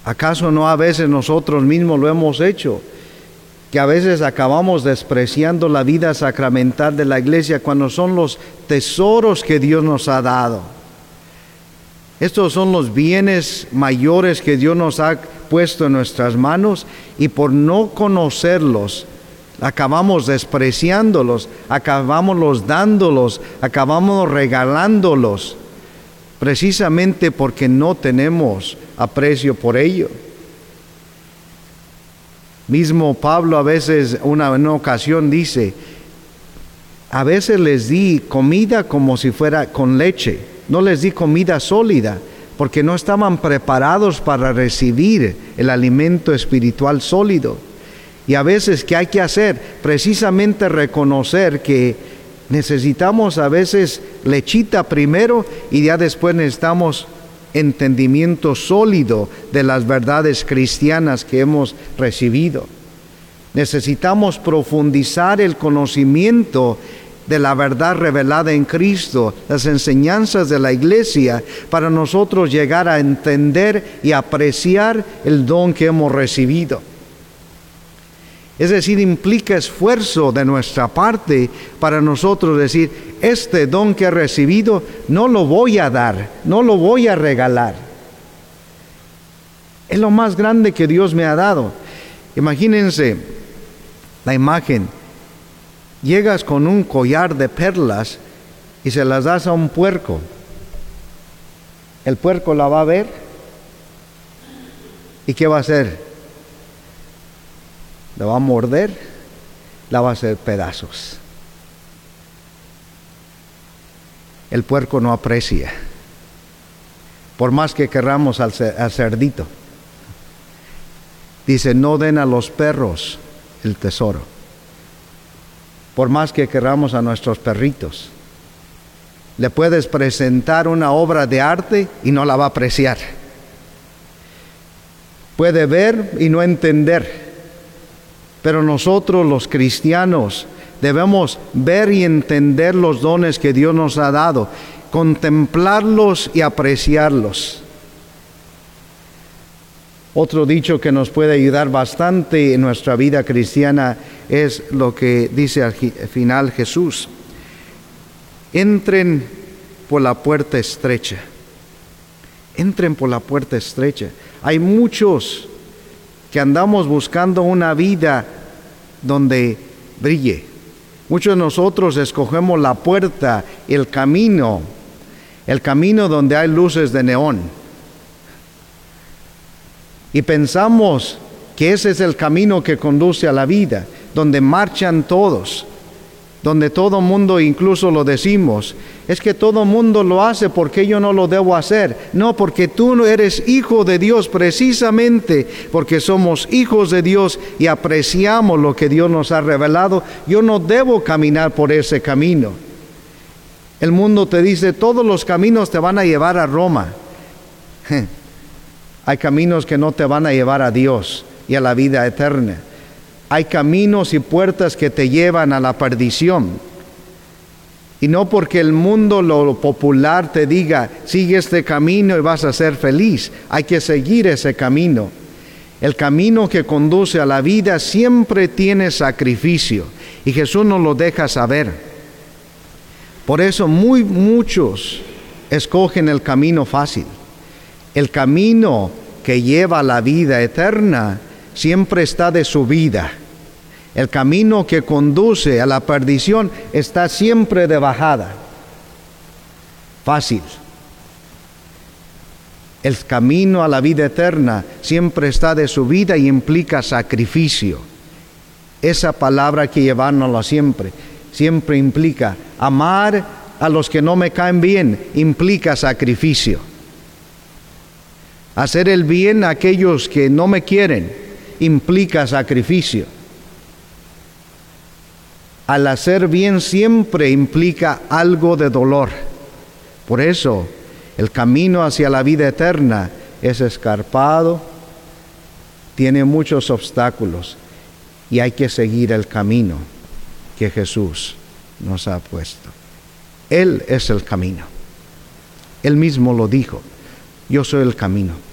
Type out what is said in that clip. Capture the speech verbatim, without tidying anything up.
¿Acaso no a veces nosotros mismos lo hemos hecho? Que a veces acabamos despreciando la vida sacramental de la iglesia cuando son los tesoros que Dios nos ha dado. Estos son los bienes mayores que Dios nos ha puesto en nuestras manos, y por no conocerlos, acabamos despreciándolos, acabamos los dándolos, acabamos regalándolos, precisamente porque no tenemos aprecio por ello. Mismo Pablo a veces, una, una ocasión dice, a veces les di comida como si fuera con leche, no les di comida sólida, porque no estaban preparados para recibir el alimento espiritual sólido. Y a veces, ¿qué hay que hacer? Precisamente reconocer que necesitamos a veces lechita primero, y ya después necesitamos entendimiento sólido de las verdades cristianas que hemos recibido. Necesitamos profundizar el conocimiento de la verdad revelada en Cristo, las enseñanzas de la iglesia, para nosotros llegar a entender y apreciar el don que hemos recibido. Es decir, implica esfuerzo de nuestra parte para nosotros decir, este don que he recibido no lo voy a dar, no lo voy a regalar. Es lo más grande que Dios me ha dado. Imagínense la imagen. Llegas con un collar de perlas y se las das a un puerco. El puerco la va a ver, ¿y qué va a hacer? La va a morder, la va a hacer pedazos. El puerco no aprecia, por más que querramos al, al cerdito. Dice, no den a los perros el tesoro, por más que querramos a nuestros perritos. Le puedes presentar una obra de arte y no la va a apreciar. Puede ver y no entender. Pero nosotros los cristianos debemos ver y entender los dones que Dios nos ha dado, contemplarlos y apreciarlos. Otro dicho que nos puede ayudar bastante en nuestra vida cristiana es lo que dice al final Jesús. Entren por la puerta estrecha. Entren por la puerta estrecha. Hay muchos que andamos buscando una vida donde brille. Muchos de nosotros escogemos la puerta, el camino, el camino donde hay luces de neón. Y pensamos que ese es el camino que conduce a la vida, donde marchan todos, donde todo mundo, incluso lo decimos, es que todo mundo lo hace, ¿por qué yo no lo debo hacer? No, porque tú no eres hijo de Dios, precisamente porque somos hijos de Dios y apreciamos lo que Dios nos ha revelado. Yo no debo caminar por ese camino. El mundo te dice, todos los caminos te van a llevar a Roma. Hay caminos que no te van a llevar a Dios y a la vida eterna. Hay caminos y puertas que te llevan a la perdición. Y no porque el mundo, lo popular, te diga, sigue este camino y vas a ser feliz. Hay que seguir ese camino. El camino que conduce a la vida siempre tiene sacrificio. Y Jesús nos lo deja saber. Por eso muy muchos escogen el camino fácil. El camino que lleva a la vida eterna siempre está de subida. El camino que conduce a la perdición está siempre de bajada. Fácil. El camino a la vida eterna siempre está de subida y implica sacrificio. Esa palabra hay que llevárnosla siempre. Siempre implica amar a los que no me caen bien, implica sacrificio. Hacer el bien a aquellos que no me quieren implica sacrificio. Al hacer bien siempre implica algo de dolor. Por eso, el camino hacia la vida eterna es escarpado, tiene muchos obstáculos y hay que seguir el camino que Jesús nos ha puesto. Él es el camino. Él mismo lo dijo, yo soy el camino.